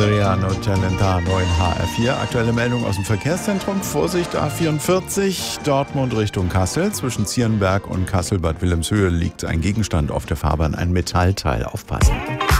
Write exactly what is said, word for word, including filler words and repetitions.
Adriano Celentano in H R vier. Aktuelle Meldung aus dem Verkehrszentrum. Vorsicht A vierundvierzig, Dortmund Richtung Kassel. Zwischen Zierenberg und Kassel-Bad Wilhelmshöhe liegt ein Gegenstand auf der Fahrbahn, ein Metallteil. Aufpassen.